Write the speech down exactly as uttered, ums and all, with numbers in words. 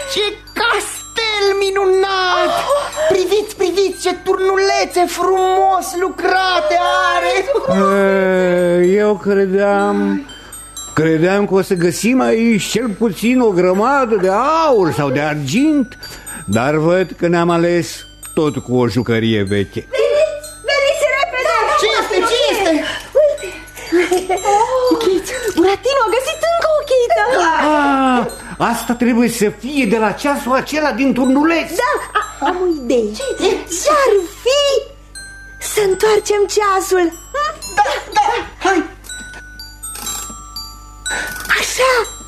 Ce castel minunat! Priviți, priviți ce turnulețe frumos lucrate are! Eu credeam... Credeam că o să găsim aici cel puțin o grămadă de aur sau de argint, dar văd că ne-am ales tot cu o jucărie veche. Veniți, veniți repede! Ce este, ce este? Uite, chiți, Buratino a găsit încă o chită! Ah, asta trebuie să fie de la ceasul acela din turnuleț. Da, a, am o idee. Ce-ar fi să întoarcem ceasul? Da, da, hai! Așa!